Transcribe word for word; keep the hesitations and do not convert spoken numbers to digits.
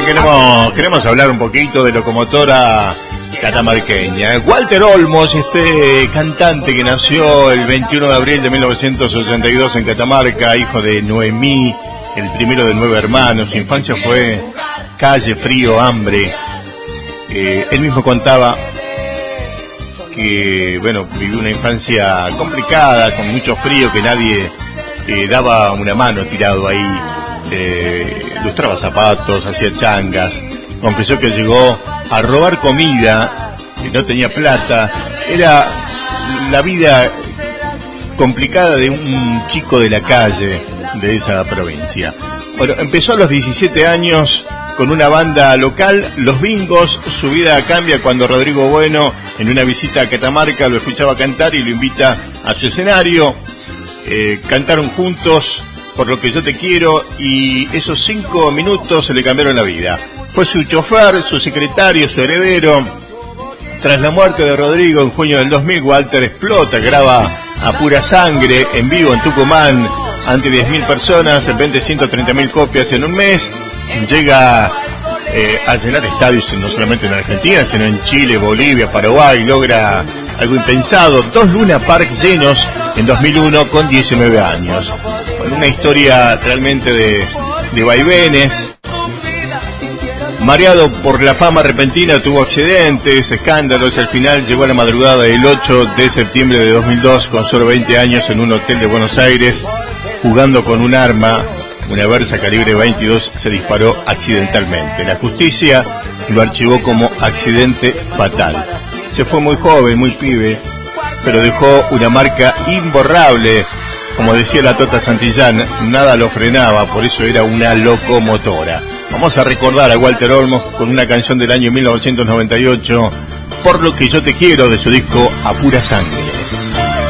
que queremos, queremos hablar un poquito de locomotora catamarqueña. Walter Olmos, este cantante que nació el veintiuno de abril de mil novecientos ochenta y dos en Catamarca, hijo de Noemí, el primero de nueve hermanos. Su infancia fue calle, frío, hambre. Eh, él mismo contaba que, bueno, vivió una infancia complicada, con mucho frío, que nadie eh, daba una mano tirado ahí. Eh, lustraba zapatos, hacía changas. Confesó que llegó a robar comida, que no tenía plata. Era la vida complicada de un chico de la calle de esa provincia. Bueno, empezó a los diecisiete años con una banda local, Los Bingos. Su vida cambia cuando Rodrigo Bueno, en una visita a Catamarca, lo escuchaba cantar y lo invita a su escenario. Eh, cantaron juntos Por lo que yo te quiero, y esos cinco minutos se le cambiaron la vida. Fue su chofer, su secretario, su heredero. Tras la muerte de Rodrigo en junio del dos mil, Walter explota, graba A Pura Sangre en vivo en Tucumán ante diez mil personas, vende ciento treinta mil copias en un mes. Llega eh, a llenar estadios no solamente en Argentina, sino en Chile, Bolivia, Paraguay. Logra algo impensado, dos Luna Park llenos en dos mil uno con diecinueve años. Bueno, una historia realmente de, de vaivenes. Mareado por la fama repentina, tuvo accidentes, escándalos. Al final llegó a la madrugada del ocho de septiembre de dos mil dos, con solo veinte años, en un hotel de Buenos Aires, jugando con un arma, una Versa calibre veintidós, se disparó accidentalmente. La justicia lo archivó como accidente fatal. Se fue muy joven, muy pibe, pero dejó una marca imborrable. Como decía la Tota Santillán, nada lo frenaba, por eso era una locomotora. Vamos a recordar a Walter Olmos con una canción del año mil novecientos noventa y ocho, Por lo que yo te quiero, de su disco A Pura Sangre.